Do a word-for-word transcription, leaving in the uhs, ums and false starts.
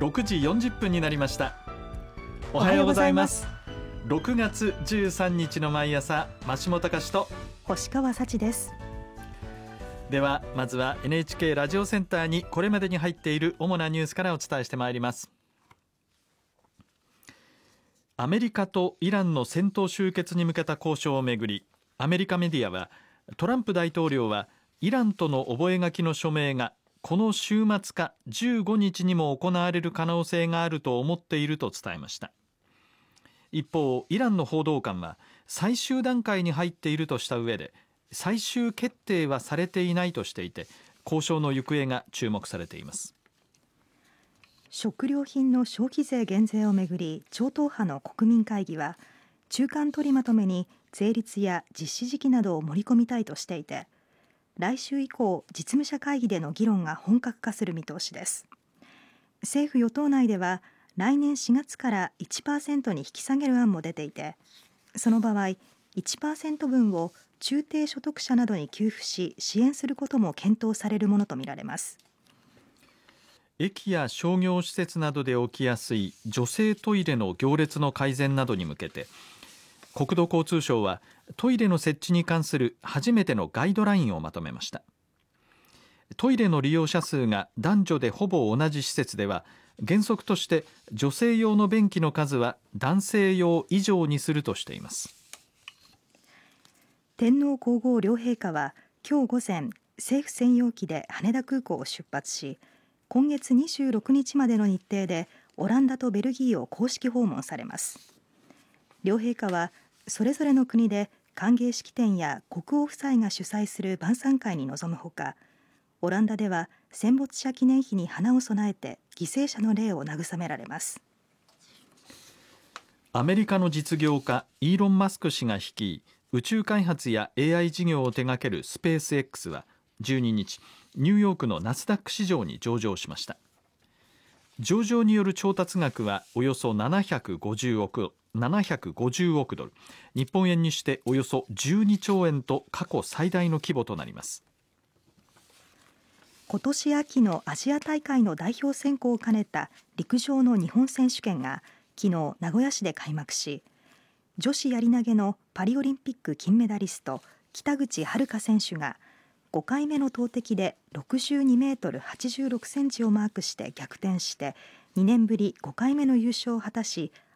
ろくじよんじゅっぷんになりました。おはようございます。ろくがつじゅうさんにちの毎朝、増本隆と星川幸です。 ではまずは エヌエイチケー ラジオセンターにこれまでに入っている主なニュースからお伝えしてまいります。アメリカとイランの戦闘終結に向けた交渉をめぐり、アメリカメディアはトランプ大統領はイランとの覚書の署名がこの週末かじゅうごにちにも行われる可能性があると思っていると伝えました。一方、イランの報道官は最終段階に入っているとした上で、最終決定はされていないとしていて、交渉の行方が注目されています。 食料品の消費税減税をめぐり、超党派の国民会議は中間取りまとめに税率や実施時期などを盛り込みたいとしていて、来週以降実務者会議での議論が本格化する見通しです。政府与党内では来年しがつから いちパーセント に引き下げる案も出ていて、その場合 いちパーセント 分を中低所得者などに給付し支援することも検討されるものとみられます。 駅や商業施設などで起きやすい女性トイレの行列の改善などに向けて、国土交通省はトイレの設置に関する初めてのガイドラインをまとめました。トイレの利用者数が男女でほぼ同じ施設では、原則として女性用の便器の数は男性用以上にするとしています。 天皇皇后両陛下は今日午前、政府専用機で羽田空港を出発し、今月にじゅうろくにちまでの日程でオランダとベルギーを公式訪問されます。両陛下はそれぞれの国で歓迎式典や国王夫妻が主催する晩餐会に臨むほか、オランダでは戦没者記念碑に花を供えて犠牲者の霊を慰められます。 アメリカの実業家イーロン・マスク氏が率い、宇宙開発や エーアイ 事業を手掛けるスペース X はじゅうににち、ニューヨークのナスダック市場に上場しました。上場による調達額はおよそななひゃくごじゅうおくドル、日本円にしておよそじゅうにちょうえんと過去最大の規模となります。 今年秋のアジア大会の代表選考を兼ねた陸上の日本選手権が昨日名古屋市で開幕し、女子やり投げのパリオリンピック金メダリスト北口榛花選手がごかいめの投擲でろくじゅうにメートルはちじゅうろくセンチをマークして逆転してにねんぶりごかいめの優勝を果たし、